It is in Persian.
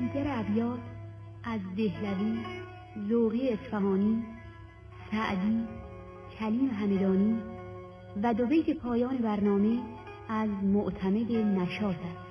دیگر ابیات از دهلوی، ذوقی اصفهانی، سعدی، کلیم همدانی و دو بیت پایان برنامه از معتمد نشاط است.